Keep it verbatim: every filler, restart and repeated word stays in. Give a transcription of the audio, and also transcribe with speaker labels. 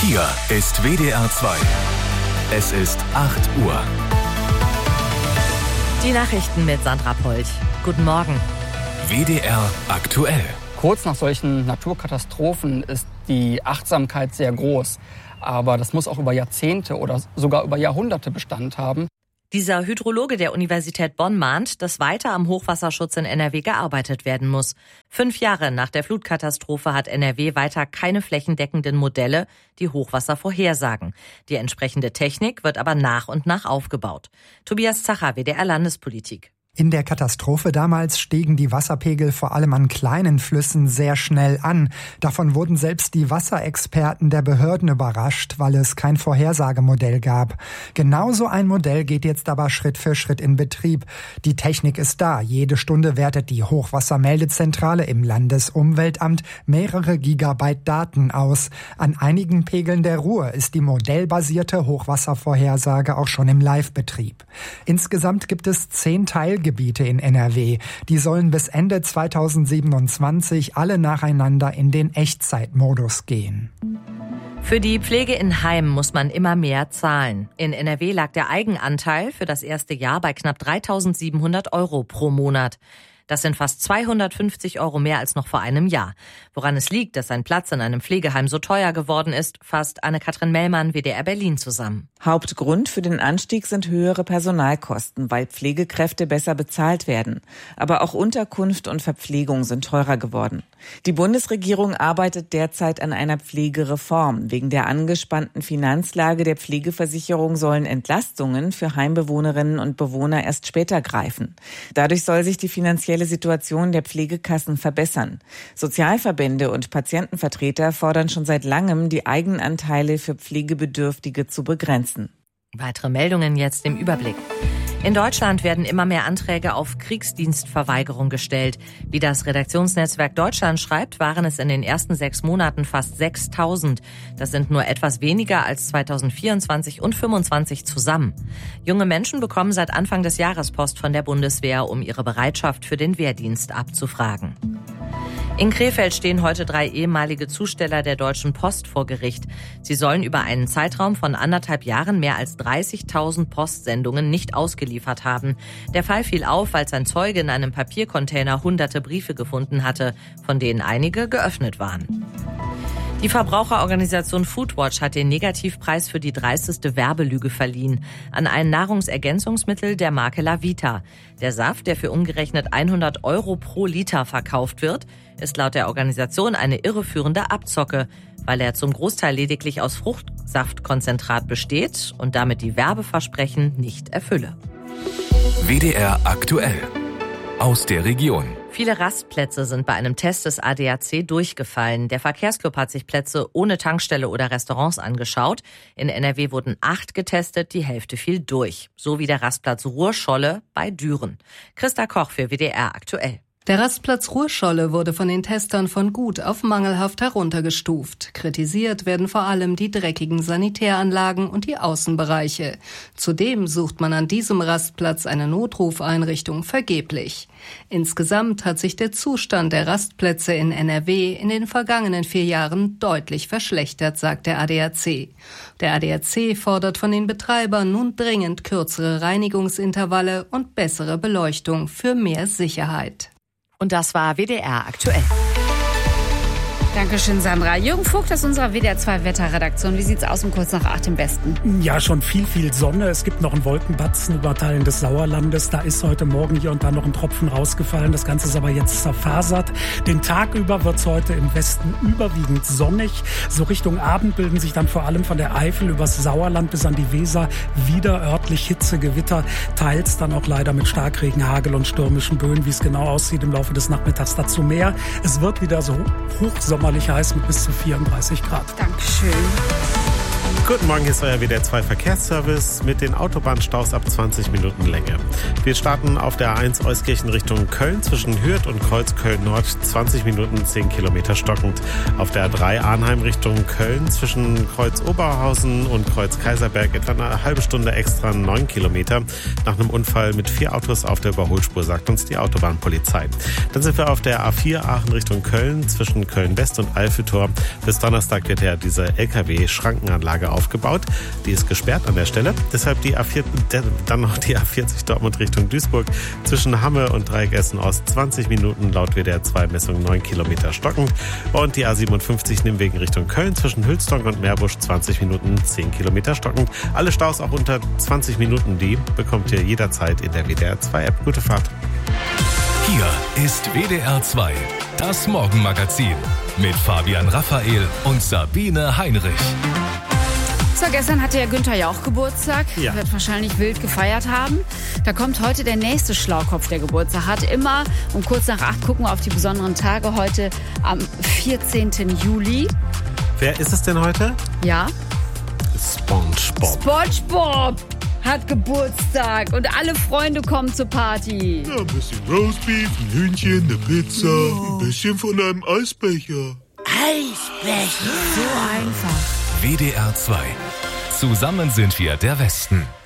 Speaker 1: Hier ist W D R zwei. Es ist acht Uhr.
Speaker 2: Die Nachrichten mit Sandra Polch. Guten Morgen.
Speaker 1: W D R aktuell.
Speaker 3: Kurz nach solchen Naturkatastrophen ist die Achtsamkeit sehr groß. Aber das muss auch über Jahrzehnte oder sogar über Jahrhunderte Bestand haben.
Speaker 2: Dieser Hydrologe der Universität Bonn mahnt, dass weiter am Hochwasserschutz in N R W gearbeitet werden muss. Fünf Jahre nach der Flutkatastrophe hat N R W weiter keine flächendeckenden Modelle, die Hochwasser vorhersagen. Die entsprechende Technik wird aber nach und nach aufgebaut. Tobias Zacher, W D R Landespolitik.
Speaker 4: In der Katastrophe damals stiegen die Wasserpegel vor allem an kleinen Flüssen sehr schnell an. Davon wurden selbst die Wasserexperten der Behörden überrascht, weil es kein Vorhersagemodell gab. Genauso ein Modell geht jetzt aber Schritt für Schritt in Betrieb. Die Technik ist da. Jede Stunde wertet die Hochwassermeldezentrale im Landesumweltamt mehrere Gigabyte Daten aus. An einigen Pegeln der Ruhr ist die modellbasierte Hochwasservorhersage auch schon im Live-Betrieb. Insgesamt gibt es zehn Teilgebiete Gebiete in N R W. Die sollen bis Ende zweitausendsiebenundzwanzig alle nacheinander in den Echtzeitmodus gehen.
Speaker 2: Für die Pflege in Heimen muss man immer mehr zahlen. In N R W lag der Eigenanteil für das erste Jahr bei knapp dreitausendsiebenhundert Euro pro Monat. Das sind fast zweihundertfünfzig Euro mehr als noch vor einem Jahr. Woran es liegt, dass ein Platz in einem Pflegeheim so teuer geworden ist, fasst Anne-Kathrin Mellmann, W D R Berlin, zusammen.
Speaker 5: Hauptgrund für den Anstieg sind höhere Personalkosten, weil Pflegekräfte besser bezahlt werden. Aber auch Unterkunft und Verpflegung sind teurer geworden. Die Bundesregierung arbeitet derzeit an einer Pflegereform. Wegen der angespannten Finanzlage der Pflegeversicherung sollen Entlastungen für Heimbewohnerinnen und Bewohner erst später greifen. Dadurch soll sich die finanzielle Situation der Pflegekassen verbessern. Sozialverbände und Patientenvertreter fordern schon seit langem, die Eigenanteile für Pflegebedürftige zu begrenzen.
Speaker 2: Weitere Meldungen jetzt im Überblick. In Deutschland werden immer mehr Anträge auf Kriegsdienstverweigerung gestellt. Wie das Redaktionsnetzwerk Deutschland schreibt, waren es in den ersten sechs Monaten fast sechstausend. Das sind nur etwas weniger als zweitausendvierundzwanzig und fünfundzwanzig zusammen. Junge Menschen bekommen seit Anfang des Jahres Post von der Bundeswehr, um ihre Bereitschaft für den Wehrdienst abzufragen. In Krefeld stehen heute drei ehemalige Zusteller der Deutschen Post vor Gericht. Sie sollen über einen Zeitraum von anderthalb Jahren mehr als dreißigtausend Postsendungen nicht ausgeliefert haben. Der Fall fiel auf, als ein Zeuge in einem Papiercontainer hunderte Briefe gefunden hatte, von denen einige geöffnet waren. Die Verbraucherorganisation Foodwatch hat den Negativpreis für die dreisteste Werbelüge verliehen an ein Nahrungsergänzungsmittel der Marke Lavita. Der Saft, der für umgerechnet hundert Euro pro Liter verkauft wird, ist laut der Organisation eine irreführende Abzocke, weil er zum Großteil lediglich aus Fruchtsaftkonzentrat besteht und damit die Werbeversprechen nicht erfülle.
Speaker 1: W D R aktuell. Aus der Region.
Speaker 2: Viele Rastplätze sind bei einem Test des A D A C durchgefallen. Der Verkehrsclub hat sich Plätze ohne Tankstelle oder Restaurants angeschaut. In N R W wurden acht getestet, die Hälfte fiel durch. So wie der Rastplatz Ruhrscholle bei Düren. Christa Koch für W D R aktuell.
Speaker 6: Der Rastplatz Ruhrscholle wurde von den Testern von gut auf mangelhaft heruntergestuft. Kritisiert werden vor allem die dreckigen Sanitäranlagen und die Außenbereiche. Zudem sucht man an diesem Rastplatz eine Notrufeinrichtung vergeblich. Insgesamt hat sich der Zustand der Rastplätze in N R W in den vergangenen vier Jahren deutlich verschlechtert, sagt der A D A C. Der A D A C fordert von den Betreibern nun dringend kürzere Reinigungsintervalle und bessere Beleuchtung für mehr Sicherheit.
Speaker 2: Und das war W D R aktuell.
Speaker 7: Dankeschön, Sandra. Jürgen Vogt aus unserer W D R zwei Wetterredaktion. Wie sieht's aus um kurz nach acht im Westen?
Speaker 8: Ja, schon viel, viel Sonne. Es gibt noch einen Wolkenbatzen über Teilen des Sauerlandes. Da ist heute Morgen hier und da noch ein Tropfen rausgefallen. Das Ganze ist aber jetzt zerfasert. Den Tag über wird's heute im Westen überwiegend sonnig. So Richtung Abend bilden sich dann vor allem von der Eifel übers Sauerland bis an die Weser wieder örtlich Hitzegewitter. Teils dann auch leider mit Starkregen, Hagel und stürmischen Böen. Wie es genau aussieht im Laufe des Nachmittags, dazu mehr. Es wird wieder so hochsommerlich heiß mit bis zu vierunddreißig Grad.
Speaker 7: Dankeschön.
Speaker 9: Guten Morgen, hier ist euer W D R zwei Verkehrsservice mit den Autobahnstaus ab zwanzig Minuten Länge. Wir starten auf der A eins Euskirchen Richtung Köln zwischen Hürth und Kreuzköln Nord, zwanzig Minuten, zehn Kilometer stockend. Auf der A drei Arnheim Richtung Köln zwischen Kreuz Oberhausen und Kreuz Kaiserberg etwa eine halbe Stunde extra, neun Kilometer. Nach einem Unfall mit vier Autos auf der Überholspur, sagt uns die Autobahnpolizei. Dann sind wir auf der A vier Aachen Richtung Köln zwischen Köln West und Alfetor. Bis Donnerstag wird ja diese L K W-Schrankenanlage aufgebaut. Die ist gesperrt an der Stelle. Deshalb die A vier, dann noch die A vierzig Dortmund Richtung Duisburg zwischen Hamme und Dreigessen Ost, zwanzig Minuten laut W D R zwei Messung, neun Kilometer stockend. Und die A siebenundfünfzig Nimmwegen Richtung Köln zwischen Hülsdonk und Meerbusch, zwanzig Minuten, zehn Kilometer stockend. Alle Staus auch unter zwanzig Minuten, die bekommt ihr jederzeit in der W D R zwei App. Gute Fahrt.
Speaker 1: Hier ist W D R zwei, das Morgenmagazin mit Fabian Raphael und Sabine Heinrich.
Speaker 7: So, gestern hatte ja Günther Jauch Geburtstag.
Speaker 9: Ja.
Speaker 7: Wird wahrscheinlich wild gefeiert haben. Da kommt heute der nächste Schlaukopf, der Geburtstag hat. Immer um kurz nach acht gucken wir auf die besonderen Tage. Heute am vierzehnten Juli.
Speaker 9: Wer ist es denn heute?
Speaker 7: Ja.
Speaker 9: SpongeBob.
Speaker 7: SpongeBob hat Geburtstag und alle Freunde kommen zur Party.
Speaker 10: Ja, ein bisschen Roastbeef, ein Hühnchen, eine Pizza, ein bisschen von einem Eisbecher.
Speaker 7: Eisbecher. So einfach.
Speaker 1: W D R zwei. Zusammen sind wir der Westen.